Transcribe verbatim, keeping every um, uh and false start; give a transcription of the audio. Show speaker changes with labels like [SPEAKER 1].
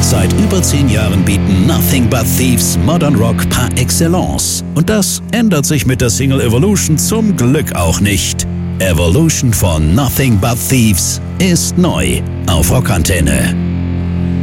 [SPEAKER 1] Seit über zehn Jahren bieten Nothing But Thieves Modern Rock par excellence. Und das ändert sich mit der Single Evolution zum Glück auch nicht. Evolution von Nothing But Thieves ist neu auf Rockantenne.